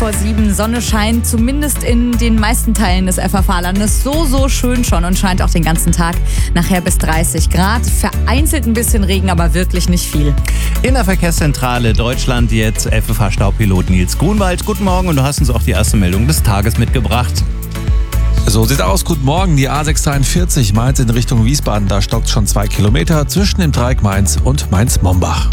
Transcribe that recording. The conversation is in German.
7:15. Sonne scheint zumindest in den meisten Teilen des FFH-Landes so schön schon und scheint auch den ganzen Tag. Nachher bis 30 Grad. Vereinzelt ein bisschen Regen, aber wirklich nicht viel. In der Verkehrszentrale Deutschland jetzt FFH-Staupilot Nils Grunwald. Guten Morgen, und du hast uns auch die erste Meldung des Tages mitgebracht. So sieht aus. Guten Morgen. Die A643 Mainz in Richtung Wiesbaden. Da stockt schon 2 Kilometer zwischen dem Dreieck Mainz und Mainz-Mombach.